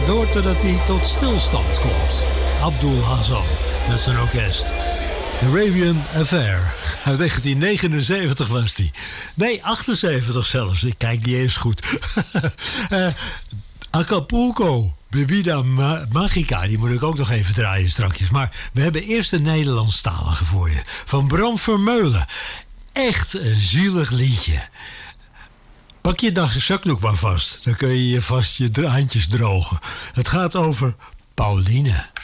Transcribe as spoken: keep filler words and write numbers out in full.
gaat door totdat hij tot stilstand komt. Abdul Hassan met zijn orkest. Arabian Affair. Uit negentien negenenzeventig was die. Nee, achtenzeventig zelfs. Ik kijk niet eens goed. uh, Acapulco. Bebida Ma- Magica, die moet ik ook nog even draaien strakjes. Maar we hebben eerst een Nederlandstalige voor je. Van Bram Vermeulen. Echt een zielig liedje. Pak je dag zakdoek maar vast. Dan kun je je vast je handjes drogen. Het gaat over Pauline.